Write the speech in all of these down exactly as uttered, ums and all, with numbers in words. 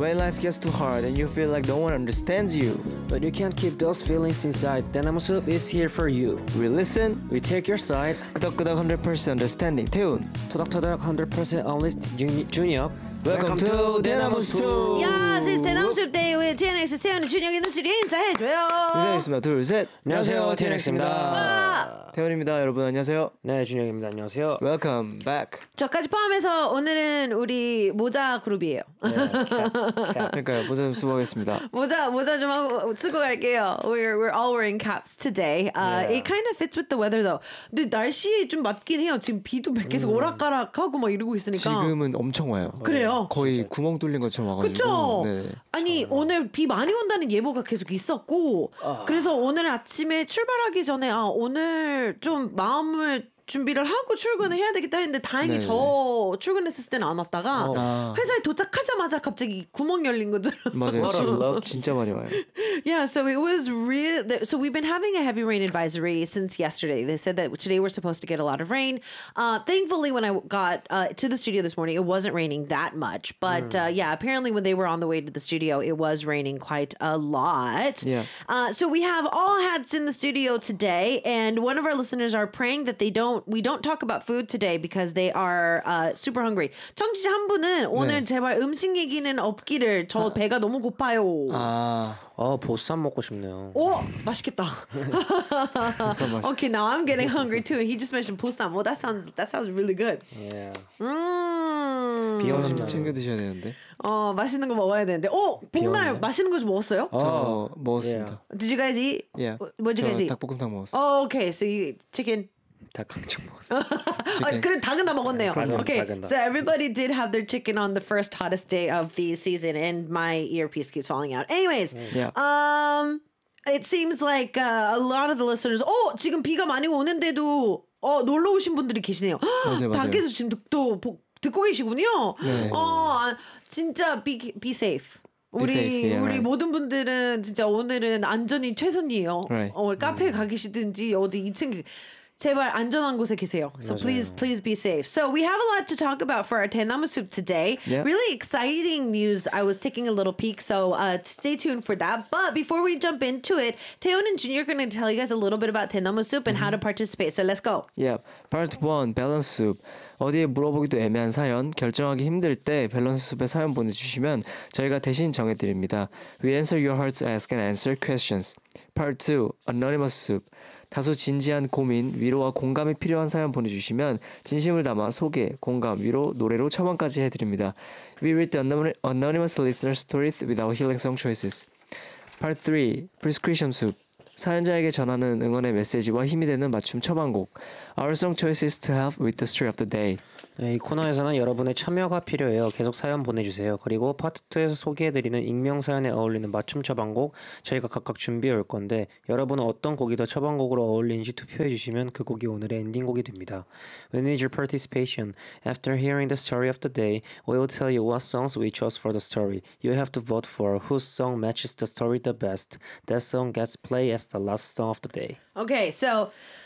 when life gets too hard and you feel like no one understands you. But you can't keep those feelings inside. 대나무 숲 is here for you. We listen. We take your side. 끄덕끄덕 one hundred percent understanding. 태훈. 토닥토닥 one hundred percent honest 준혁. Welcome, Welcome to 대나무 숲. Yes, it's 대나무 숲 Day with 티엔엑스 태훈이 준혁이 있는 인사해줘요. 인사했습니다. 둘, 셋. 안녕하세요, 티엔엑스입니다. 태훈입니다. 여러분 안녕하세요. 네, 준혁입니다. 안녕하세요. Welcome back. 저까지 포함해서 오늘은 우리 모자 그룹이에요. 네, 캡, 캡. 그러니까요. 모자 좀 수고하겠습니다. 모자 모자 좀 하고 쓰고 갈게요. We're we're all wearing caps today. Uh, Yeah. It kind of fits with the weather though. 근데 날씨에 좀 맞긴 해요. 지금 비도 계속 음. 오락가락하고 막 이러고 있으니까. 지금은 엄청 와요. 그래요? 거의 진짜. 구멍 뚫린 것처럼 와가지고. 그쵸? 네. 아니 오늘 비 많이 온다는 예보가 계속 있었고 아. 그래서 오늘 아침에 출발하기 전에 아 오늘 좀 마음을 준비를 하고 출근을 해야 되겠다 했는데 다행히 네네. 저 출근했을 때는 안 왔다가 어. 아. 회사에 도착하자마자 갑자기 구멍 열린 것처럼 맞아요. What a 지금 luck. 진짜 많이 와요. Yeah, so it was real. So we've been having a heavy rain advisory since yesterday. They said that today we're supposed to get a lot of rain. Uh, thankfully, when I got uh, to the studio this morning, it wasn't raining that much. But uh, yeah, apparently when they were on the way to the studio, it was raining quite a lot. Yeah. Uh, so we have all hats in the studio today, and one of our listeners are praying that they don't. We don't talk about food today because they are uh, super hungry. 청취자 한 분은 오늘 네. 제발 음식 얘기는 없기를. 저 배가 너무 고파요. 아, 어, 보쌈 먹고 싶네요. 오, 맛있겠다. 보쌈 맛있. Okay, now I'm getting hungry too. He just mentioned 보쌈. Well, that sounds that sounds really good. Yeah. 음. 비 오는 좀 날. 챙겨 드셔야 되는데. 어, 맛있는 거 먹어야 되는데. 오, 복날 오네. 맛있는 거 좀 먹었어요? 어. 저 먹었습니다. Did you guys eat? 예. What did you guys 저 eat? 닭볶음탕 먹었어요. Oh, okay. So you chicken. 닭강정 먹었어. 아, 그래 닭은 다 먹었네요. 닭은, Okay, 닭은 다. so everybody did have their chicken on the first hottest day of the season, and my earpiece keeps falling out. Anyways, Yeah. um, it seems like uh, a lot of the listeners. 어, 지금 비가 많이 오는데도 어 놀러 오신 분들이 계시네요. 맞아요, 맞아요. 밖에서 지금 또 복- 듣고 계시군요. 네. 어, 아, 진짜 be be safe. 우리 safe, yeah, 우리 right. 모든 분들은 진짜 오늘은 안전이 최선이에요. Right. 어, 카페에 가 계시든지 어디 이 층 제발 안전한 곳에 계세요. So please, please be safe. So we have a lot to talk about for our 대나무 soup today. Yeah. Really exciting news. I was taking a little peek, so uh, stay tuned for that. But before we jump into it, Taeyeon and Junior are going to tell you guys a little bit about 대나무 soup and how to participate. So let's go. Yeah. Part one, 밸런스 숲. 어디에 물어보기도 애매한 사연, 결정하기 힘들 때 밸런스 숲에 사연 보내주시면 저희가 대신 정해드립니다. We answer your heart's ask and answer questions. Part two, anonymous soup. 다소 진지한 고민, 위로와 공감이 필요한 사연 보내주시면 진심을 담아 소개, 공감, 위로, 노래로 첨언까지 해드립니다. We read the anonymous listener stories with our healing song choices. Part three, prescription soup. 사연자에게 전하는 응원의 메시지와 힘이 되는 맞춤 처방곡. Our song choices to help with the story of the day. 네, 이 코너에서는 여러분의 참여가 필요해요. 계속 사연 보내주세요. 그리고 파트 투에서 소개해드리는 익명 사연에 어울리는 맞춤 처방곡 저희가 각각 준비해 올 건데 여러분은 어떤 곡이 더 처방곡으로 어울리는지 투표해주시면 그 곡이 오늘의 엔딩곡이 됩니다. We need your participation. After hearing the story of the day, we will tell you what songs we chose for the story. You have to vote for whose song matches the story the best. That song gets played as the last song of the day. Okay, so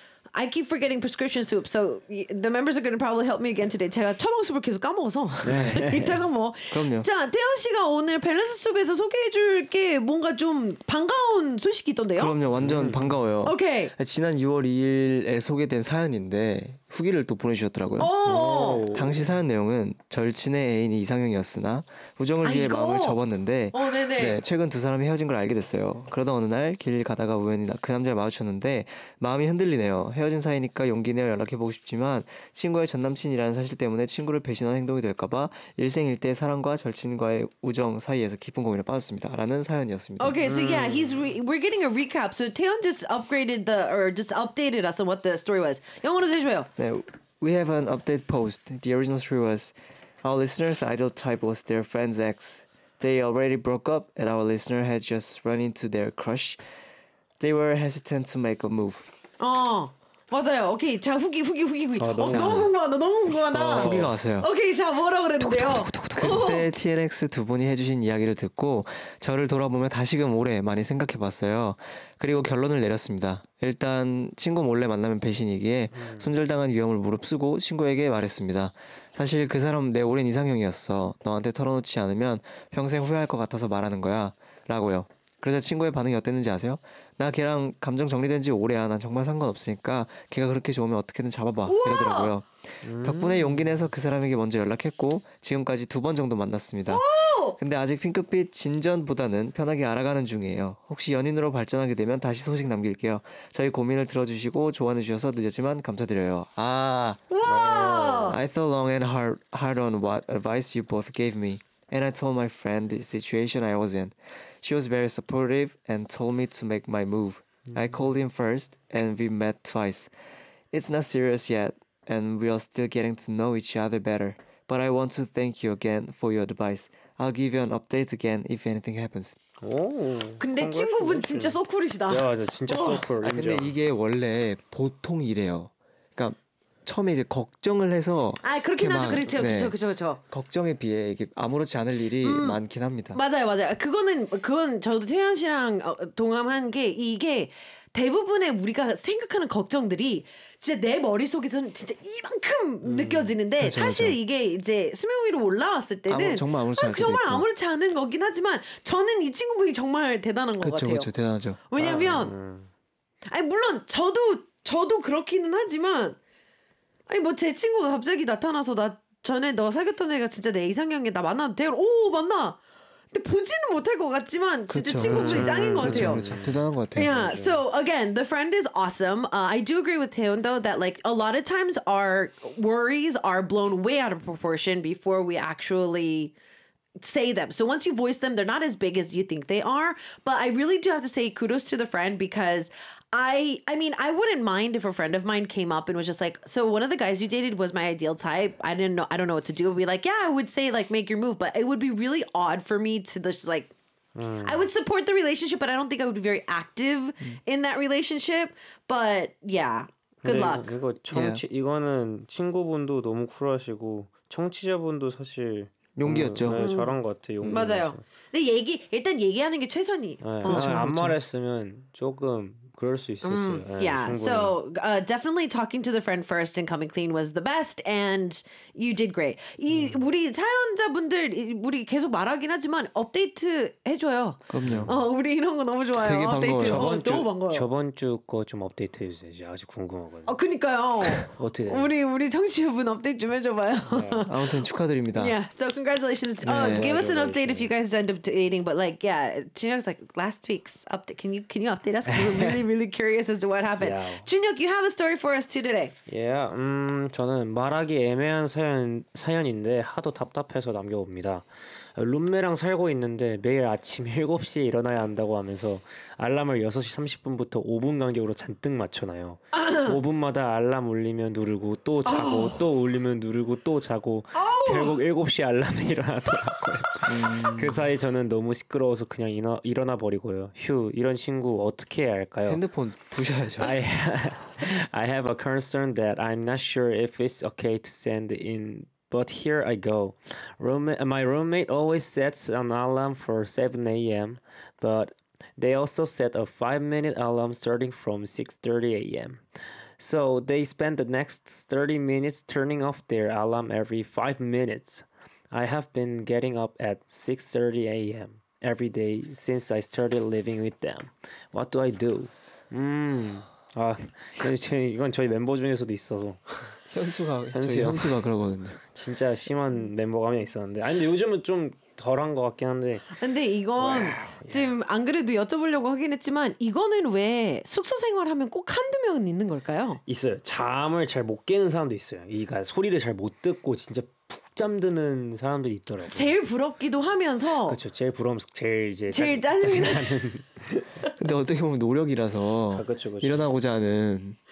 I keep forgetting prescription soup. So y- the members are going to probably help me again today. 제가 처방 수업을 계속 까먹어서 이따가 뭐. 그럼요. 자, 태연 씨가 오늘 밸런스 수업에서 소개해줄 게 뭔가 좀 반가운 소식이 있던데요? 그럼요. 완전 반가워요. 오케이. 지난 유월 이일에 소개된 사연인데 후기를 또 보내주셨더라고요. 어. 당시 사연 내용은 절친의 애인이 이상형이었으나 우정을 위해 아이고. 마음을 접었는데 어, 네네. 네, 최근 두 사람이 헤어진 걸 알게 됐어요. 그러다 어느 날 길 가다가 우연히 나- 그 남자를 마주쳤는데 마음이 흔들리네요. 헤어진 사이니까 용기 내어 연락해보고 싶지만 친구의 전남친이라는 사실 때문에 친구를 배신한 행동이 될까봐 일생일대 사랑과 절친과의 우정 사이에서 깊은 고민에 빠졌습니다. 라는 사연이었습니다. Okay, so yeah, he's re- we're getting a recap. So Taeyeon just upgraded the or just updated us on what the story was. 영어로 해줘요. 네, we have an update post. The original story was our listener's ideal type was their friend's ex. They already broke up and our listener had just run into their crush. They were hesitant to make a move. 어, 맞아요. 오케이. 자, 후기 후기 후기 후기. 아, 어, 너무 너무 궁금하다. 너무 궁금하다. 어. 후기가 왔어요. 오케이. 자, 뭐라 그랬는데요? 그때 티엔엑스 두 분이 해주신 이야기를 듣고 저를 돌아보며 다시금 오래 많이 생각해봤어요. 그리고 결론을 내렸습니다. 일단 친구 몰래 만나면 배신이기에 음. 손절당한 위험을 무릅쓰고 친구에게 말했습니다. 사실 그 사람 내 오랜 이상형이었어. 너한테 털어놓지 않으면 평생 후회할 것 같아서 말하는 거야. 라고요. 그래서 친구의 반응이 어땠는지 아세요? 나 걔랑 감정 정리된 지 오래야. 난 정말 상관없으니까 걔가 그렇게 좋으면 어떻게든 잡아봐. 이러더라고요. 음. 덕분에 용기 내서 그 사람에게 먼저 연락했고 지금까지 두 번 정도 만났습니다. 근데 아직 핑크빛 진전보다는 편하게 알아가는 중이에요. 혹시 연인으로 발전하게 되면 다시 소식 남길게요. 저희 고민을 들어주시고 조언해 주셔서 늦었지만 감사드려요. 아, 와! I thought long and hard, hard on what advice you both gave me. And I told my friend the situation I was in. She was very supportive and told me to make my move. I called him first and we met twice. It's not serious yet and we are still getting to know each other better. But I want to thank you again for your advice. I'll give you an update again if anything happens. 오. 근데 친구분 진짜 소쿨이시다. 야, 저 진짜 소쿨 아 인정. 근데 이게 원래 보통 이래요. 그러니까 처음에 이제 걱정을 해서 아, 그렇긴 이렇게 하죠. 막, 그렇죠. 네, 그렇죠. 그렇죠. 그렇죠. 걱정에 비해 이게 아무렇지 않을 일이 많긴 합니다. 맞아요, 맞아요. 그거는 그건 저도 태연 씨랑 어, 동감한 게 이게 대부분의 우리가 생각하는 걱정들이 진짜 내 머릿속에서는 진짜 이만큼 느껴지는데 그렇죠, 사실 그렇죠. 이게 이제 수면 위로 올라왔을 때는 아무- 정말 아무렇지 아, 않을 때도 정말 있고. 아무렇지 않은 거긴 하지만 저는 이 친구분이 정말 대단한 것 그렇죠, 같아요. 그렇죠, 대단하죠. 왜냐면 음. 아니 물론 저도 저도 그렇기는 하지만 아니 뭐 제 친구가 갑자기 나타나서 나 전에 너 사귀었던 애가 진짜 내 이상형이야 나 만나도 돼? 오 만나. 근데 보지는 못할 것 같지만 진짜 그렇죠. 친구분이 음, 짱인 것 그렇죠, 같아요. 그렇죠. 대단한 것 같아요. Yeah. So again, the friend is awesome. Uh, I do agree with Taeyeon though that like a lot of times our worries are blown way out of proportion before we actually say them. So once you voice them, they're not as big as you think they are. But I really do have to say kudos to the friend because I I mean, I wouldn't mind if a friend of mine came up and was just like, so one of the guys you dated was my ideal type. I didn't know I don't know what to do. I'd be like, yeah, I would say like make your move, but it would be really odd for me to just like I would support the relationship, but I don't think I would be very active in that relationship. But yeah. Good 근데 luck. 이거 청취 이거는 친구분도 너무 쿨하시고 청취자분도 사실 용기였죠. 네, 잘한 것 같아요. 용기 맞아요. 근데 얘기 일단 얘기하는 게 최선이. 네, 그렇죠, 안 그렇죠. 말했으면 조금 그럴 수 있었어요. 네, Yeah. 충분히. So uh, definitely talking to the friend first and coming clean was the best, and you did great. 이 우리 사연자분들 이- 우리 계속 말하긴 하지만 업데이트 해줘요. 그럼요. 어 우리 이런 거 너무 좋아요. 되게 업데이트. 반가워요. 어, 저번 주 너무 반가워요. 저번 주 거 좀 업데이트 해주세요. 이제 아직 궁금하거든요. 어 그니까요. 어떻게 돼요? 우리 우리 청취자분 업데이트 좀 해줘봐요. 아무튼 축하드립니다. Yeah, so congratulations. Uh, Yeah. give us an update if you guys end up dating. But like, yeah, Junyo's like last week's update. Can you can you update us? 'Cause we're really really curious as to what happened. Yeah. Junyook, you have a story for us too today. 예, 음, 저는 말하기 애매한 사연, 사연인데 하도 답답해서 남겨봅니다. 룸메랑 살고 있는데 매일 아침 일곱 시에 일어나야 한다고 하면서 알람을 여섯 시 삼십 분부터 오 분 간격으로 잔뜩 맞춰놔요. 오 분마다 알람 울리면 누르고 또 자고 또 울리면 누르고 또 자고 결국 일곱 시 알람에 일어나더라고요. 그 사이 저는 너무 시끄러워서 그냥 일어나, 일어나 버리고요. 휴, 이런 친구 어떻게 해야 할까요? 핸드폰 부셔야죠. I I have a concern that I'm not sure if it's okay to send in, but here I go. Roommate, my roommate always sets an alarm for seven a.m., but they also set a five-minute alarm starting from six thirty a.m. So they spend the next thirty minutes turning off their alarm every five minutes. I have been getting up at six thirty a.m. every day since I started living with them. What do I do? 음, 아, 이건 제- 이건 저희 멤버 중에서도 있어서 현수가 저희 현수요? 현수가 그러거든요. 진짜 심한 멤버가 한 명 있었는데, 아니 근데 요즘은 좀 덜한 것 같긴 한데, 근데 이건 지금 안 그래도 여쭤보려고 하긴 했지만 이거는 왜 숙소 생활하면 꼭 한두 명은 있는 걸까요? 있어요. 잠을 잘 못 깨는 사람도 있어요. 이가 소리를 잘 못 듣고 진짜 푹 잠드는 사람들이 있더라고요. 제일 부럽기도 하면서 그렇죠. 제일 부러움, 제일 이제 제일 짜증- 짜증나는 근데 어떻게 보면 노력이라서 아, 그쵸, 그쵸. 일어나고자 하는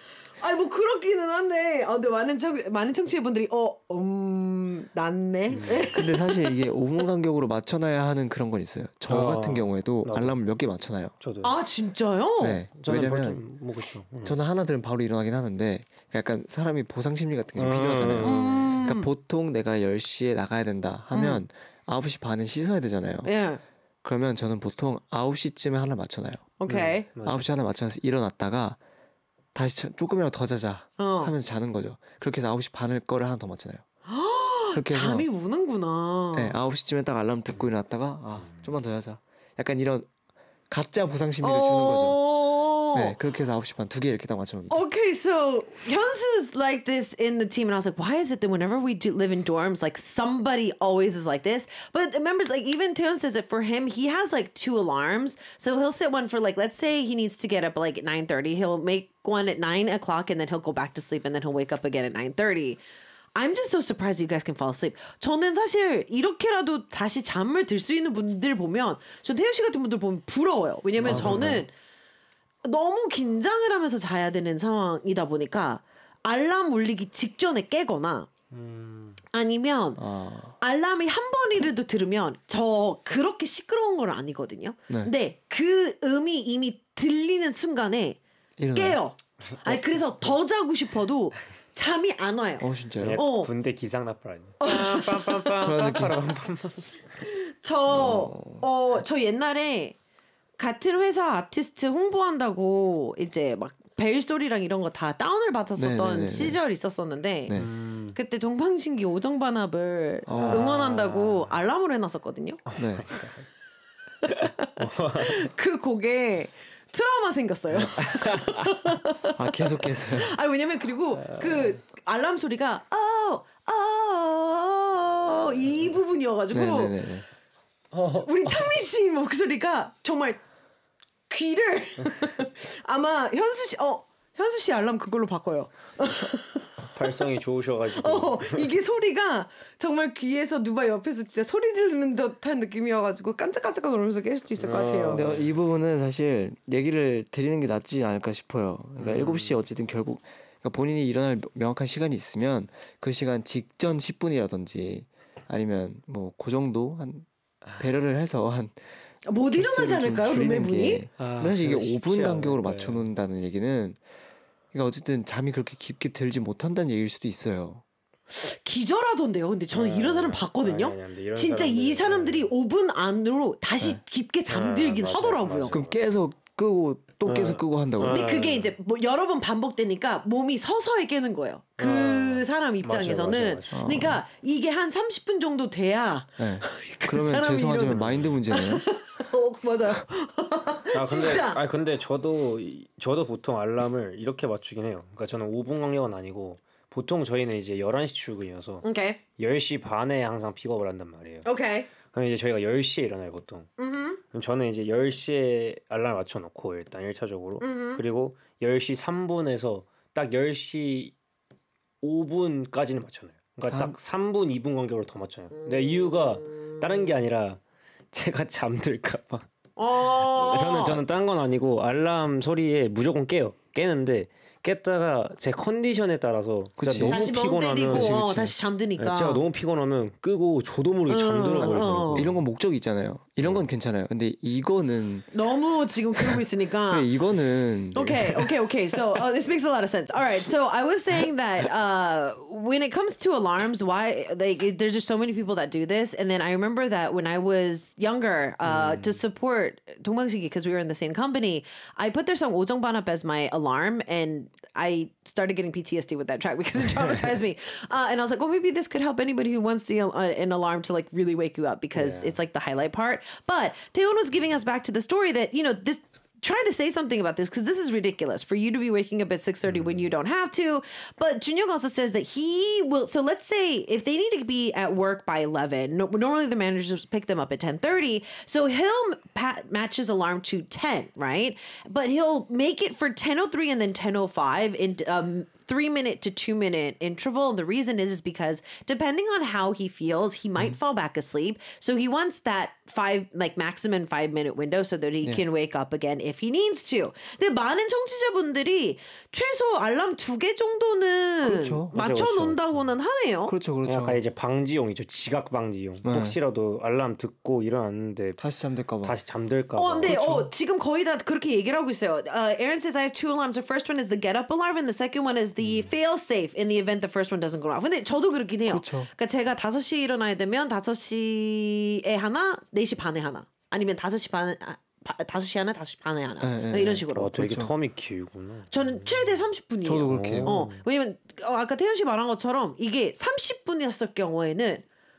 아니 뭐 그렇기는 한데, 아, 근데 많은 청 많은 청취자분들이 어, 음, 낫네. 근데 사실 이게 오 분 간격으로 맞춰놔야 하는 그런 건 있어요. 저 어, 같은 경우에도 나도. 알람을 몇 개 맞춰놔요. 저도. 아 진짜요? 네. 저는 왜냐면 뭐 그렇죠. 응. 저는 하나 들으면 바로 일어나긴 하는데 약간 사람이 보상 심리 같은 게 좀 음. 필요하잖아요. 음. 그러니까 보통 내가 열 시에 나가야 된다 하면 아홉 시 반에 씻어야 되잖아요. 예. 그러면 저는 보통 아홉 시쯤에 하나 맞춰놔요. 오케이. 맞아. 아홉 시 하나 맞춰서 일어났다가 다시 자- 조금이라도 더 자자 어. 하면서 자는 거죠. 그렇게 해서 아홉 시 반을 거를 하나 더 맞춰놔요. 그렇게 해서 잠이 오는구나. 네, 아홉 시쯤에 딱 알람 듣고 일어났다가 아 좀만 더 자자. 약간 이런 가짜 보상 심리를 주는 거죠. 어. 네, 그렇게 해서 아홉 시 반 두 개 이렇게 딱 맞춰놓습니다. Okay, so Hyunsu's like this in the team, and I was like, why is it that whenever we do live in dorms, like somebody always is like this? But the members, like even Taeyeon says it for him, he has like two alarms, so he'll set one for like, let's say he needs to get up like at nine thirty, he'll make one at nine o'clock, and then he'll go back to sleep, and then he'll wake up again at nine thirty. I'm just so surprised you guys can fall asleep. 저는 사실 이렇게라도 다시 잠을 들 수 있는 분들 보면, 저 태유 씨 같은 분들 보면 부러워요. 왜냐면 저는 너무 긴장을 하면서 자야 되는 상황이다 보니까 알람 울리기 직전에 깨거나 아니면 아, 알람이 한 번이라도 들으면 저 그렇게 시끄러운 건 아니거든요. 네. 근데 그 음이 이미 들리는 순간에 일어나요? 깨요. 아니 그래서 더 자고 싶어도 잠이 안 와요. 어 진짜요? 예, 어. 군대 기상 나팔 아니야? 그런 느낌. 저, 어, 저 옛날에 같은 회사 아티스트 홍보한다고 이제 막 벨소리랑 이런 거 다 다운을 받았었던 네네네네. 시절이 있었었는데 네. 음. 그때 동방신기 오정반합을 어. 응원한다고 알람을 해놨었거든요. 네. 그 곡에 트라우마 생겼어요. 아 계속해서요. 아 왜냐면 그리고 그 알람 소리가 어, 어, 이 부분이어가지고 네네네. 우리 창민 씨 목소리가 정말 귀를 아마 현수 씨, 어 현수 씨 알람 그걸로 바꿔요. 발성이 좋으셔가지고. 어 이게 소리가 정말 귀에서 누가 옆에서 진짜 소리 지르는 듯한 느낌이어가지고 깜짝깜짝 놀면서 깰 수도 있을 것 같아요. 근데 이 부분은 사실 얘기를 드리는 게 낫지 않을까 싶어요. 그러니까 음. 일곱 시에 어쨌든 결국 그러니까 본인이 일어날 명확한 시간이 있으면 그 시간 직전 십 분이라든지 아니면 뭐 그 정도 한 배려를 해서 한 못 일어나지 개수를 좀 않을까요, 줄이는 룸메분이? 게 아, 근데 사실 이게 쉽지 오 분 간격으로 않을 거예요. 맞춰놓는다는 얘기는 그러니까 어쨌든 잠이 그렇게 깊게 들지 못한다는 얘기일 수도 있어요. 기절하던데요. 근데 저는 이런 사람 봤거든요. 아니, 아니, 근데 이런 진짜 이 사람들, 사람들이 네. 오 분 안으로 다시 깊게 잠들긴 네, 맞아요, 하더라고요. 맞아요. 그럼 깨서 끄고 또 깨서 끄고 한다고요? 근데 어. 그게 이제 뭐 여러 번 반복되니까 몸이 서서히 깨는 거예요. 그 어. 사람 입장에서는. 맞아요, 맞아요, 맞아요. 그러니까 이게 한 삼십 분 정도 돼야 네. 그 그러면 사람이 죄송하지만 이러면- 마인드 문제네요. 어, 맞아요. 아 근데 진짜. 아 근데 저도 이- 저도 보통 알람을 이렇게 맞추긴 해요. 그러니까 저는 오 분 간격은 아니고 보통 저희는 이제 열한 시 출근이어서 오케이. 열 시 반에 항상 픽업을 한단 말이에요. 오케이. 그럼 이제 저희가 열 시에 일어나요 보통. 음. 그럼 저는 이제 열 시에 알람 맞춰 놓고 일단 일 차적으로 그리고 열 시 삼 분에서 딱 열 시 오 분까지는 맞춰놔요. 그러니까 아. 딱 삼 분, 이 분 간격으로 더 맞춰요. 근데 이유가 다른 게 아니라 제가 잠들까 봐. 어. 저는 저는 딴 건 아니고 알람 소리에 무조건 깨요. 깨는데 깼다가 제 컨디션에 따라서 그치. 그냥 너무 다시 멍 때리고 피곤하면 그치, 어, 그치. 다시 잠드니까. 제가 너무 피곤하면 끄고 저도 모르게 잠들어 어, 버리더라고. 어. 이런 건 목적이 있잖아요. 이런 건 괜찮아요. 근데 이거는 너무 지금 그러고 있으니까. 그래, 이거는 Okay, okay, okay. So uh, this makes a lot of sense. All right. So I was saying that uh, when it comes to alarms, why like it- there's just so many people that do this, and then I remember that when I was younger, uh, to support 동방신기 because we were in the same company, I put their song 오정반합 as my alarm, and I started getting P T S D with that track because it traumatized me. Uh, and I was like, well, maybe this could help anybody who wants the, uh, an alarm to like really wake you up because it's like the highlight part. But Taeyeon was giving us back to the story that, you know, this trying to say something about this because this is ridiculous for you to be waking up at six thirty when you don't have to. But Junyoung also says that he will. So let's say if they need to be at work by eleven, no, normally the managers pick them up at ten thirty. So he'll pat, match his alarm to ten, right? But he'll make it for ten oh three and then ten oh five in um, three minute to two minute interval. And the reason is is because depending on how he feels, he might fall back asleep. So he wants that five like maximum five minute window so that he can wake up again if he needs to. 근데 많은 청취자분들이 최소 알람 두 개 정도는 그렇죠. 맞춰 놓는다고는 하네요. 그렇죠, 그렇죠. 약간 이제 방지용이죠. 지각 방지용. 혹시라도 알람 듣고 일어났는데 다시 잠들까 봐. 다시 잠들까 봐. 어, 근데 어, 지금 거의 다 그렇게 얘기를 하고 있어요. Uh, Aaron says I have two alarms. The first one is the get up alarm, and the second one is the fail safe in the event the first one doesn't go off. 근데 저도 그렇긴 해요. 그렇죠. 그러니까 제가 다섯 시에 일어나야 되면 다섯 시에 하나, 네 시 반에 하나, 아니면 다섯 시 반. 아, 다섯 시 하나, 다섯 시 반에 하나. 네, 네, 이런 식으로. 어, 되게 그렇죠. 텀이 길구나. 저는 최대 삼십 분이에요. 저도 그렇게 해요. 어, 왜냐면 어, 아까 태현 씨 말한 것처럼 이게 삼십 분이었을 경우에는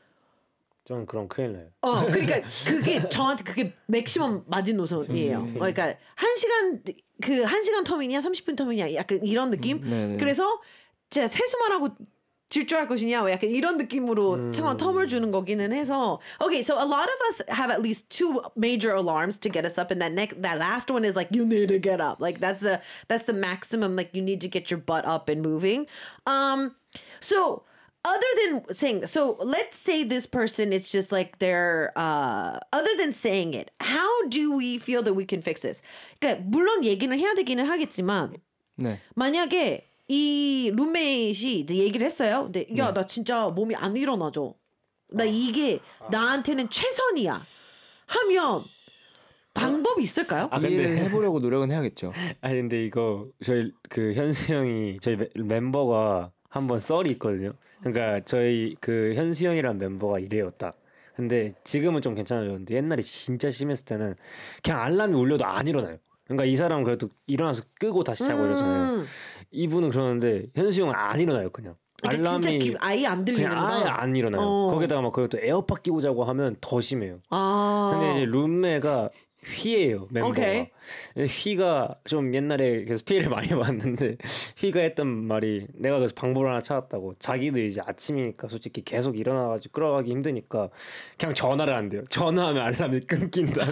전 그럼 큰일 나요. 어, 그러니까 그게 저한테 그게 맥시멈 마지노선이에요. 그러니까 한 시간 그 한 시간 텀이냐 삼십 분 텀이냐 약간 이런 느낌. 네네. 그래서 제가 세수만 하고 질주할 것이냐 약간 이런 느낌으로 상황 텀을 주는 거기는 해서. Okay, so a lot of us have at least two major alarms to get us up, and that next that last one is like you need to get up. Like that's the that's the maximum. Like you need to get your butt up and moving. Um, so. Other than saying, so let's say this person, it's just like they're, uh, other than saying it, how do we feel that we can fix this? 그러니까 물론 얘기는 해야 되기는 하겠지만, 네. 만약에 이 룸메이트이 이제 얘기를 했어요. 근데 야, 나 진짜 몸이 안 일어나죠. 나 이게 나한테는 최선이야. 하면 방법이 있을까요? 아, 근데- 이해를 해보려고 노력은 해야겠죠. 아니 근데 이거 저희 그 현수 형이 저희 멤- 멤버가 한번 썰이 있거든요. 그러니까 저희 그 현수 형이란 멤버가 이래요 딱. 근데 지금은 좀 괜찮아졌는데 옛날에 진짜 심했을 때는 그냥 알람이 울려도 안 일어나요. 그러니까 이 사람은 그래도 일어나서 끄고 다시 자고 이러잖아요. 이분은 그러는데 현수 형은 안 일어나요 그냥. 그러니까 진짜 알람이 기- 아예 안 그냥 들리는구나. 아예 안 일어나요. 어. 거기다가 막 그것도 에어팟 끼고 자고 하면 더 심해요. 아. 근데 이제 룸메가 휘예요 멤버가. 오케이. 휘가 좀 옛날에 그래서 피해를 많이 봤는데 휘가 했던 말이 내가 그래서 방법을 하나 찾았다고. 자기도 이제 아침이니까 솔직히 계속 일어나가지고 끌어가기 힘드니까 그냥 전화를 안 돼요. 전화하면 알람이 끊긴다고.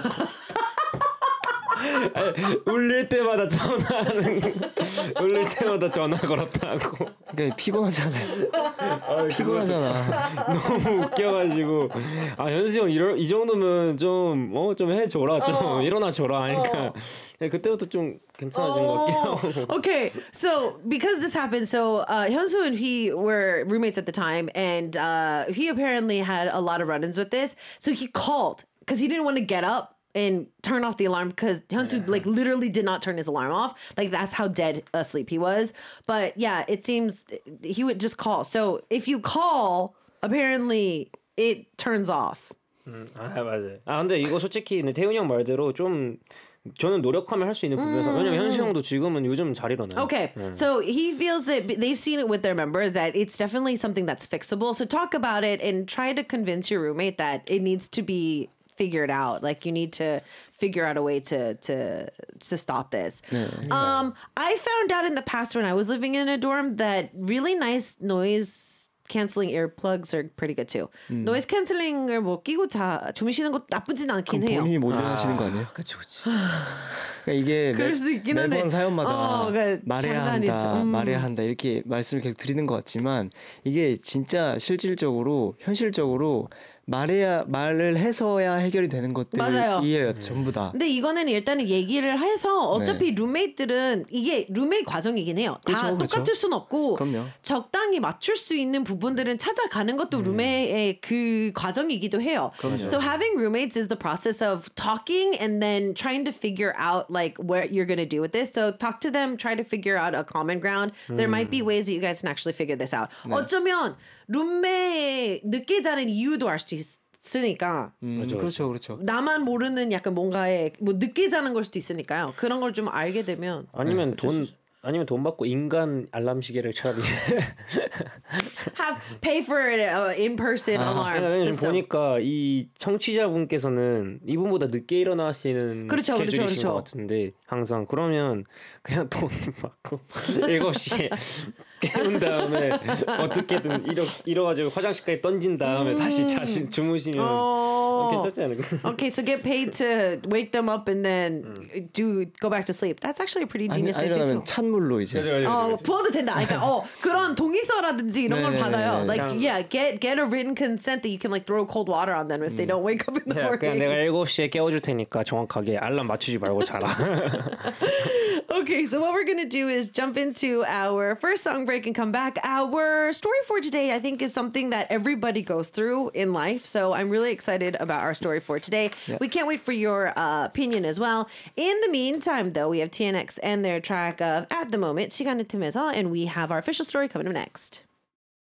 아니, 울릴 때마다 전화하는 울릴 때마다 전화 걸었다고. 그러니까 피곤하잖아요. 피곤하잖아. 너무 웃겨가지고 아 현수 형 이러, 이 정도면 좀 어 좀 해줘라 좀 어. 일어나줘라 하니까 그때부터 좀 괜찮아진 것 같긴 하고. Okay, so because this happened, so uh, Hyunsu and he were roommates at the time, and uh, he apparently had a lot of run-ins with this. So he called because he didn't want to get up and turn off the alarm because Hyunsu like literally did not turn his alarm off. Like that's how dead asleep he was. But yeah, it seems he would just call. So if you call, apparently it turns off. 아 맞아요. 아 근데 이거 솔직히 근데 태훈이 형 말대로 좀 저는 노력하면 할 수 있는 부분에서 왜냐면 현수 형도 지금은 요즘 잘 일어나요. Okay, so he feels that they've seen it with their member that it's definitely something that's fixable. So talk about it and try to convince your roommate that it needs to be figured out. Like you need to figure out a way to to to stop this. Um, I found out in the past when I was living in a dorm that really nice noise canceling earplugs are pretty good too. Noise canceling을 뭐 끼고 자 주무시는 것도 나쁘진 않긴 해요. 본인이 못 일어나시는 거 아니에요? 그렇지 그렇지. 그러니까 이게 그럴 매, 수도 있긴 한데. 매번 사연마다 어, 그러니까 말해야 장난이지. 한다, 음. 말해야 한다 이렇게 말씀을 계속 드리는 것 같지만 이게 진짜 실질적으로 현실적으로 말해야 말을 해서야 해결이 되는 맞아요. 것들이에요 전부 다. 근데 이거는 일단은 얘기를 해서 어차피 룸메이트들은 이게 룸메이트 과정이긴 해요. 다 그렇죠, 그렇죠. 똑같을 순 없고 그럼요. 적당히 맞출 수 있는 부분들은 찾아가는 것도 룸메의 그 과정이기도 해요. So having roommates is the process of talking and then trying to figure out like what you're going to do with this. So talk to them, try to figure out a common ground. There might be ways that you guys can actually figure this out. 어쩌면 룸메 늦게 자는 이유도 알 수도 있으니까 음, 그렇죠, 그렇죠, 그렇죠. 나만 모르는 약간 뭔가에 뭐 늦게 자는 걸 수도 있으니까요. 그런 걸 좀 알게 되면 아니면 돈 아니면 돈 받고 인간 알람 시계를 차라리. have pay for an uh, in-person alarm 왜냐면 system. 보니까 이 청취자분께서는 이분보다 늦게 일어나시는 그렇죠, 그렇죠, 스케줄이신 그렇죠. 것 같은데 항상 그러면 그냥 돈 받고 일곱 시에 깨운 다음에 어떻게든 일어 일어가지고 화장실까지 던진 다음에 다시 자신 주무시면 어, Oh. 괜찮지 않을까? Okay, so get paid to wake them up and then do go back to sleep. That's actually a pretty 아니, genius idea 아니면 too. 찬물로 이제. 어, 부어도 된다. 그러니까 어, 그런 동의서라든지 이런 걸 네네네네. 받아요. Like, 그냥- yeah, get get a written consent that you can like throw cold water on them if they don't wake up in the 야, 그냥 morning. 내가 일곱 시에 깨워줄 테니까 정확하게 알람 맞추지 말고 자라. Okay, so what we're gonna do is jump into our first song break and come back. Our story for today, I think, is something that everybody goes through in life. So I'm really excited about our story for today. We can't wait for your uh, opinion as well. In the meantime, though, we have T N X and their track of At the Moment, 시간의 틈에서, and we have our official story coming up next.